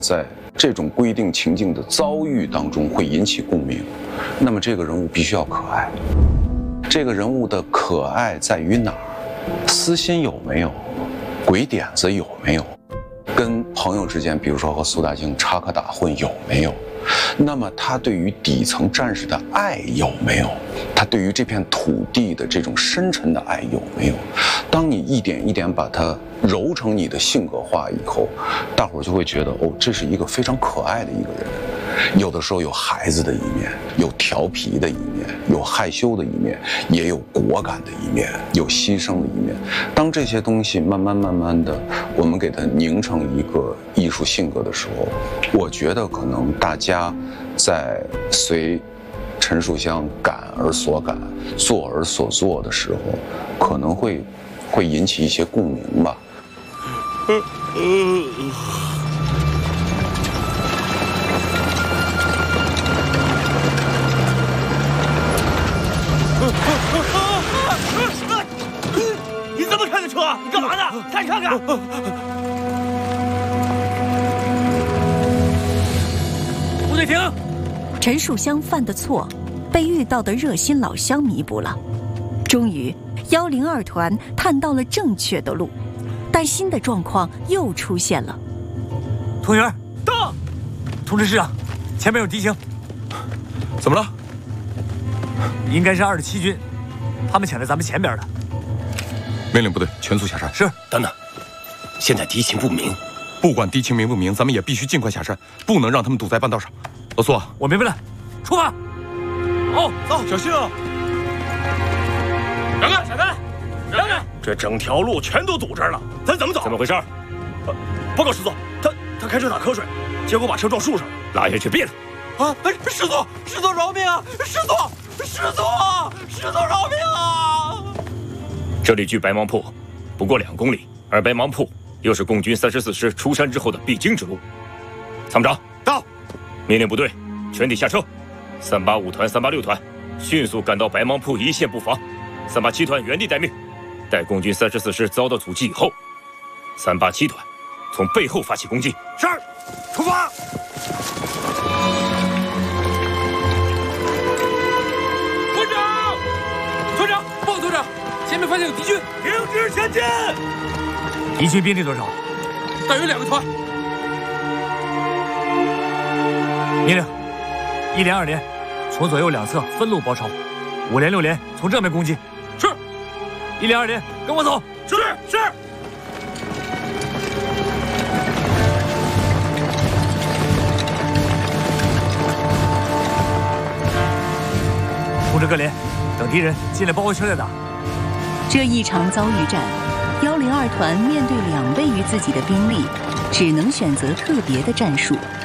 在这种规定情境的遭遇当中会引起共鸣，那么这个人物必须要可爱。这个人物的可爱在于哪儿？私心有没有？鬼点子有没有？跟朋友之间，比如说和苏大靖插科打诨有没有？那么他对于底层战士的爱有没有？他对于这片土地的这种深沉的爱有没有？当你一点一点把它揉成你的性格化以后，大伙儿就会觉得，哦，这是一个非常可爱的一个人。有的时候有孩子的一面，有调皮的一面，有害羞的一面，也有果敢的一面，有牺牲的一面。当这些东西慢慢的，我们给它凝成一个艺术性格的时候，我觉得可能大家在随陈树湘感而所感，做而所做的时候，可能会引起一些共鸣吧。 你怎么开的车？你干嘛呢？开看看。部队停！ 陈树湘犯的错，被遇到的热心老乡弥补了。终于，102团探到了正确的路，但新的状况又出现了。 同员到，通知师长，前面有敌情。 怎么了？ 应该是27军，他们抢在咱们前边的。 命令部队全速下山。 是。 等等，现在敌情不明， 不管敌情明不明，咱们也必须尽快下山，不能让他们堵在半道上。老苏， 我明白了，出发。哦，走， 小心啊！ 让开，闪开，让开！ 这整条路全都堵这儿了，咱怎么走？怎么回事？ 报告师座，他开车打瞌睡，结果把车撞树上了， 拉下去毙了。 啊！师座饶命啊！师座饶命啊！ 这里距白芒铺不过2公里，而白芒铺又是共军34师出山之后的必经之路。参谋长到， 命令部队全体下车，385团、386团迅速赶到白芒铺一线布防，387团原地待命，待共军34师遭到阻击以后，387团从背后发起攻击。 是，出发。团长，报告团长，前面发现有敌军，停止前进。敌军兵力多少？大约2个团。命令，1连、2连从左右两侧分路包抄，5连、6连从正面攻击。是。1连、2连，跟我走。是。通知各连，等敌人进来包围车再打。 这一场遭遇战，102团面对2倍于自己的兵力，只能选择特别的战术，